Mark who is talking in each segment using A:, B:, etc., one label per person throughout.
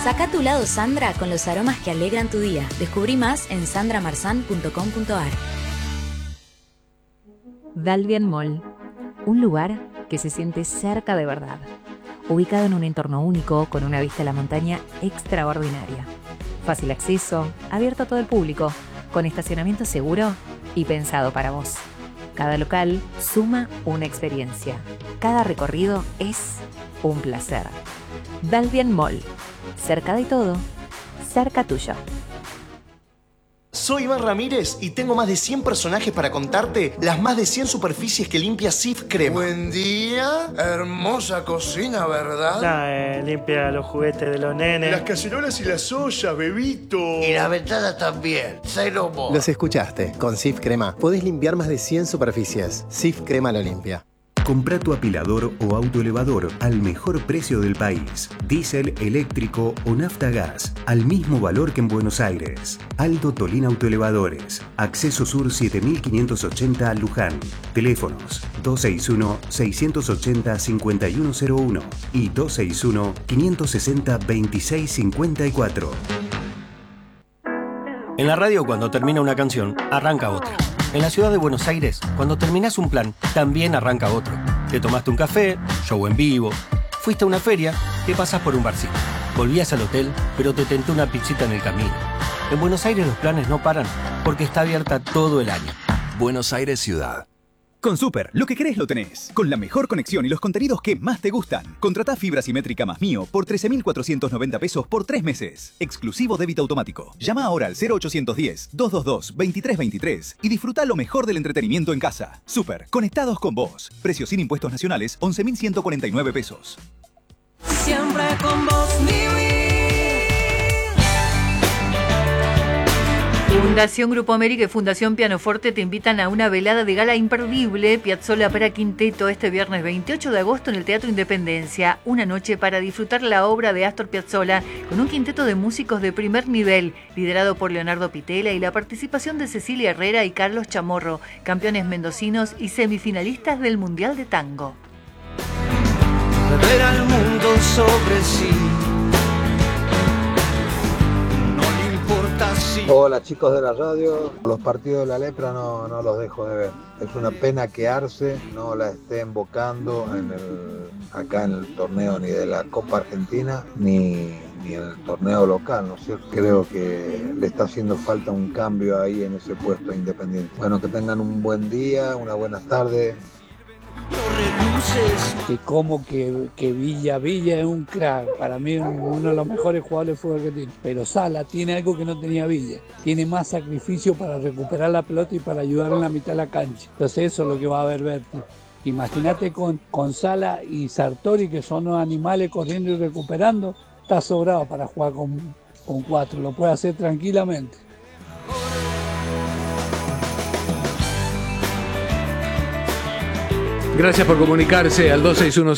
A: Saca tu lado Sandra con los aromas que alegran tu día. Descubrí más en sandramarzan.com.ar.
B: Dalvien Mall, un lugar que se siente cerca de verdad, ubicado en un entorno único con una vista a la montaña extraordinaria. Fácil acceso, abierto a todo el público, con estacionamiento seguro y pensado para vos. Cada local suma una experiencia. Cada recorrido es un placer. Dalvien Mall, cerca de todo, cerca tuyo.
C: Soy Iván Ramírez y tengo más de 100 personajes para contarte las más de 100 superficies que limpia Cif Crema.
D: Buen día, hermosa cocina, ¿verdad?
E: Limpia los juguetes de los nenes.
D: Las cacerolas y las ollas, bebito.
F: Y las ventanas también, cero mo.
G: Los escuchaste, con Cif Crema podés limpiar más de 100 superficies. Cif Crema lo limpia.
H: Comprá tu apilador o autoelevador al mejor precio del país. Diésel, eléctrico o nafta gas, al mismo valor que en Buenos Aires. Aldo Tolín Autoelevadores. Acceso Sur 7580 Luján. Teléfonos 261-680-5101 y 261-560-2654.
I: En la radio, cuando termina una canción, arranca otra. En la ciudad de Buenos Aires, cuando terminás un plan, también arranca otro. Te tomaste un café, show en vivo, fuiste a una feria, te pasás por un barcito. Volvías al hotel, pero te tentó una pizzita en el camino. En Buenos Aires los planes no paran, porque está abierta todo el año.
J: Buenos Aires Ciudad.
K: Con Super, lo que querés lo tenés. Con la mejor conexión y los contenidos que más te gustan. Contratá fibra simétrica más Mío por 13.490 pesos por 3 meses. Exclusivo débito automático. Llama ahora al 0810-222-2323 y disfruta lo mejor del entretenimiento en casa. Super, conectados con vos. Precio sin impuestos nacionales, 11.149 pesos.
L: Siempre con vos,
M: Fundación Grupo América y Fundación Pianoforte te invitan a una velada de gala imperdible, Piazzolla para Quinteto, este viernes 28 de agosto en el Teatro Independencia. Una noche para disfrutar la obra de Astor Piazzolla con un quinteto de músicos de primer nivel, liderado por Leonardo Pitela, y la participación de Cecilia Herrera y Carlos Chamorro, campeones mendocinos y semifinalistas del Mundial de Tango.
L: Ver al mundo sobre sí.
N: Hola chicos de la radio, los partidos de la lepra no los dejo de ver. Es una pena que Arce no la esté invocando acá en el torneo ni de la Copa Argentina ni en el torneo local, ¿no es cierto? Creo que le está haciendo falta un cambio ahí en ese puesto Independiente. Bueno, que tengan un buen día, una buena tarde.
O: Que como que Villa es un crack, para mí es uno de los mejores jugadores de fútbol que tiene, pero Sala tiene algo que no tenía Villa, tiene más sacrificio para recuperar la pelota y para ayudar en la mitad de la cancha, entonces eso es lo que va a ver Berti. Imagínate con Sala y Sartori, que son los animales corriendo y recuperando, está sobrado para jugar con 4, lo puede hacer tranquilamente.
P: Gracias por comunicarse al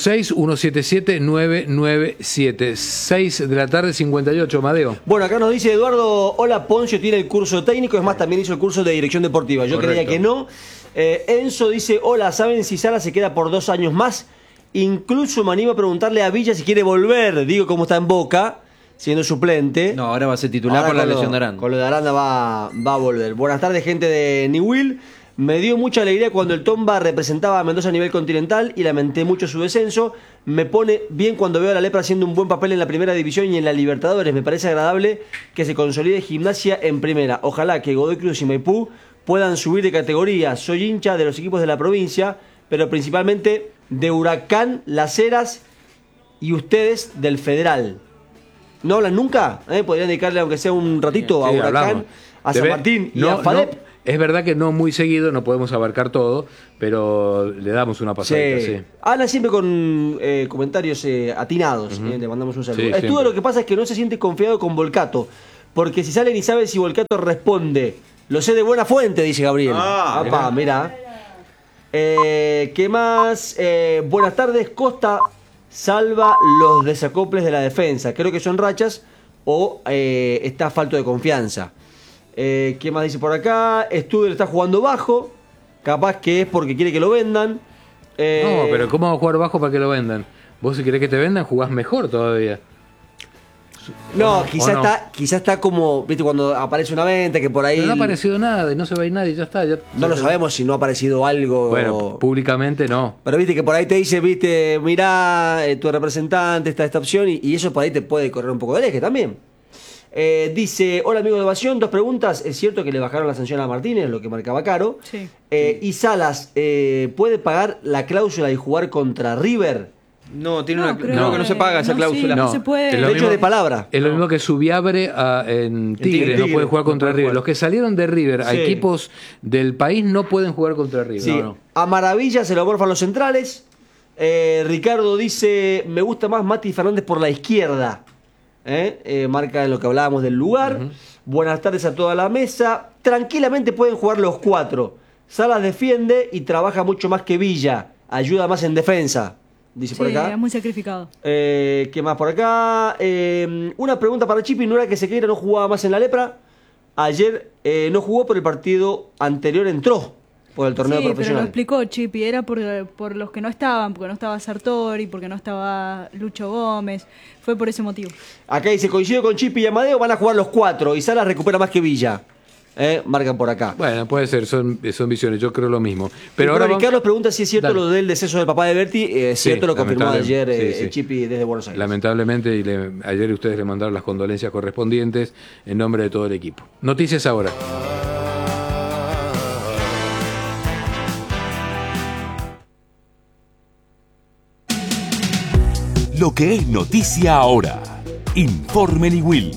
P: 2616-177-997. 6 de la tarde, 58, Madeo.
Q: Bueno, acá nos dice Eduardo, hola, Poncio tiene el curso técnico, es más, también hizo el curso de dirección deportiva. Yo
P: Correcto.
Q: creía que no. Enzo dice, hola, ¿saben si Sala se queda por 2 años más? Incluso me animo a preguntarle a Villa si quiere volver. Digo, cómo está en Boca, siendo suplente.
R: No, ahora va a ser titular por la lesión de Aranda.
Q: Con lo de Aranda va a volver. Buenas tardes, gente de Newell. Me dio mucha alegría cuando el Tomba representaba a Mendoza a nivel continental y lamenté mucho su descenso. Me pone bien cuando veo a la Lepra haciendo un buen papel en la primera división y en la Libertadores. Me parece agradable que se consolide Gimnasia en primera. Ojalá que Godoy Cruz y Maipú puedan subir de categoría. Soy hincha de los equipos de la provincia, pero principalmente de Huracán, Las Heras y ustedes del Federal. ¿No hablan nunca? Podrían dedicarle aunque sea un ratito a Huracán,
P: hablamos.
Q: a San Martín y a FADEP.
P: Es verdad que no muy seguido, no podemos abarcar todo, pero le damos una pasadita, sí.
Q: Habla siempre con comentarios atinados, le mandamos un saludo. Estudio lo que pasa es que no se siente confiado con Volcato, porque si sale ni sabe si Volcato responde. Lo sé de buena fuente, dice Gabriel. Mira. ¿Qué más? Buenas tardes, Costa salva los desacoples de la defensa. Creo que son rachas o está falto de confianza. ¿Qué más dice por acá? Studer está jugando bajo. Capaz que es porque quiere que lo vendan.
P: No, pero ¿cómo va a jugar bajo para que lo vendan? Vos si querés que te vendan, jugás mejor todavía.
Q: No, quizá está como, viste, cuando aparece una venta que por ahí.
P: Pero no ha aparecido nada, no se va a ir nadie, ya está.
Q: No lo sabemos si no ha aparecido algo.
P: Bueno, públicamente no.
Q: Pero viste que por ahí te dice, viste, mirá, tu representante está esta opción y eso por ahí te puede correr un poco del eje también. Dice, hola amigo de Evasión, 2 preguntas. ¿Es cierto que le bajaron la sanción a Martínez, lo que marcaba caro?
S: Sí.
Q: Y Salas, ¿puede pagar la cláusula y jugar contra River?
R: No, tiene que no se paga esa cláusula.
S: No se puede.
Q: De hecho, de palabra.
P: Es lo mismo que Subiabre en Tigre, no puede jugar contra River. Los que salieron de River a equipos del país no pueden jugar contra River.
Q: Sí. A Maravilla se lo morfan los centrales. Ricardo dice, me gusta más Mati Fernández por la izquierda. Marca en lo que hablábamos del lugar. Buenas tardes a toda la mesa. Tranquilamente pueden jugar los 4. Salas defiende y trabaja mucho más que Villa. Ayuda más en defensa. Dice por acá.
S: Sí, muy sacrificado.
Q: ¿Qué más por acá? Una pregunta para Chipi. ¿No era que Sequeira no jugaba más en la Lepra? Ayer no jugó, pero el partido anterior entró por el torneo profesional.
S: Pero lo explicó Chipi. Era por los que no estaban. Porque no estaba Sartori, porque no estaba Lucho Gómez. Fue por ese motivo.
Q: Acá dice, coincido con Chipi y Amadeo. Van a jugar los 4 y Salas recupera más que Villa. Marcan por acá.
P: Bueno, puede ser, son visiones, yo creo lo mismo. Pero
Q: ahora
P: vamos...
Q: Carlos pregunta si es cierto lo del deceso del papá de Berti. Es cierto, lo confirmó ayer Chipi desde Buenos Aires.
P: Lamentablemente, ayer ustedes le mandaron las condolencias correspondientes en nombre de todo el equipo. Noticias ahora.
T: Lo que es noticia ahora. Informe Niwil.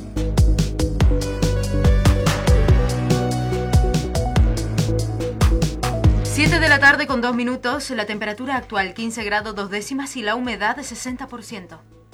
M: 7 de la tarde con 2 minutos, la temperatura actual 15 grados 2 décimas y la humedad de 60%.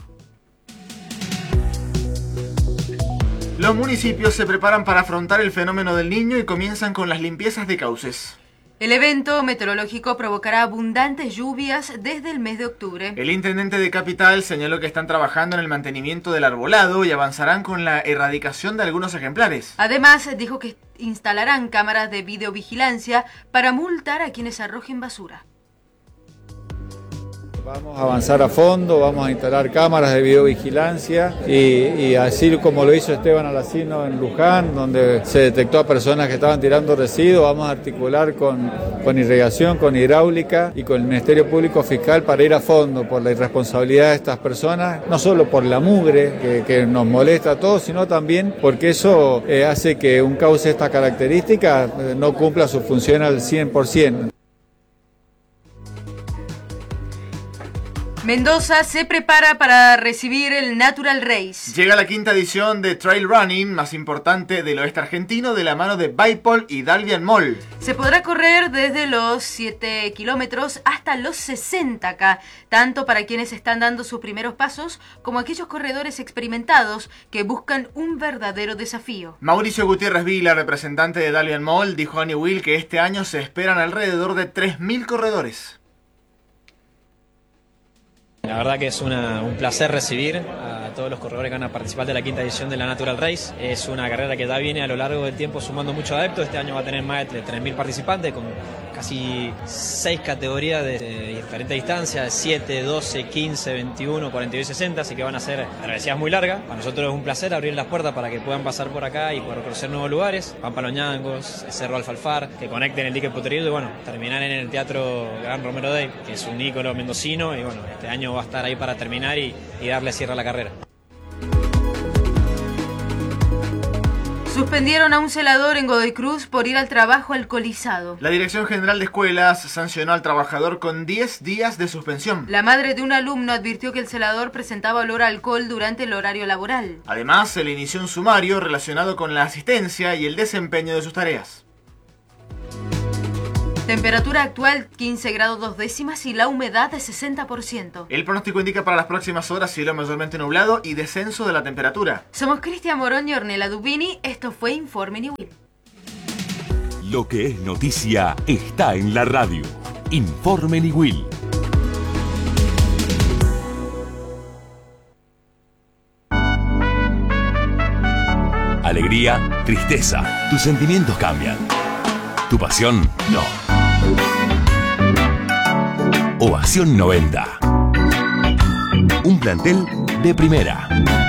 U: Los municipios se preparan para afrontar el fenómeno del Niño y comienzan con las limpiezas de cauces.
M: El evento meteorológico provocará abundantes lluvias desde el mes de octubre.
U: El intendente de Capital señaló que están trabajando en el mantenimiento del arbolado y avanzarán con la erradicación de algunos ejemplares.
M: Además, dijo que instalarán cámaras de videovigilancia para multar a quienes arrojen basura.
V: Vamos a avanzar a fondo, vamos a instalar cámaras de videovigilancia y así como lo hizo Esteban Alacino en Luján, donde se detectó a personas que estaban tirando residuos, vamos a articular con irrigación, con hidráulica y con el Ministerio Público Fiscal para ir a fondo por la irresponsabilidad de estas personas, no solo por la mugre que nos molesta a todos, sino también porque eso hace que un cauce de estas características no cumpla su función al 100%.
M: Mendoza se prepara para recibir el Natural Race.
U: Llega la 5ª edición de Trail Running, más importante del oeste argentino, de la mano de Bipol y Dalvian Mall.
M: Se podrá correr desde los 7 kilómetros hasta los 60K, tanto para quienes están dando sus primeros pasos como aquellos corredores experimentados que buscan un verdadero desafío.
U: Mauricio Gutiérrez Vila, representante de Dalvian Mall, dijo a Niwil que este año se esperan alrededor de 3.000 corredores.
W: La verdad que es un placer recibir a todos los corredores que van a participar de la 5ª edición de la Natural Race. Es una carrera que ya viene a lo largo del tiempo sumando muchos adeptos. Este año va a tener más de 3.000 participantes con casi 6 categorías de diferentes distancias, 7, 12, 15, 21, 42 y 60, así que van a ser travesías muy largas. Para nosotros es un placer abrir las puertas para que puedan pasar por acá y poder conocer nuevos lugares. Pampa Los Ñangos, Cerro Alfalfar, que conecten el dique Potrerillo y bueno, terminar en el Teatro Gran Romero Day, que es un ícono mendocino y bueno, este año va a estar ahí para terminar y darle cierre a la carrera.
M: Suspendieron a un celador en Godoy Cruz por ir al trabajo alcoholizado.
U: La Dirección General de Escuelas sancionó al trabajador con 10 días de suspensión.
M: La madre de un alumno advirtió que el celador presentaba olor a alcohol durante el horario laboral.
U: Además, se le inició un sumario relacionado con la asistencia y el desempeño de sus tareas.
M: Temperatura actual 15 grados 2 décimas y la humedad de 60%.
U: El pronóstico indica para las próximas horas cielo mayormente nublado y descenso de la temperatura.
M: Somos Cristian Morón y Ornella Dubini. Esto fue Informe Niwil.
T: Lo que es noticia está en la radio. Informe Niwil. Alegría, tristeza. Tus sentimientos cambian. Tu pasión, no. Ovación 90. Un plantel de primera.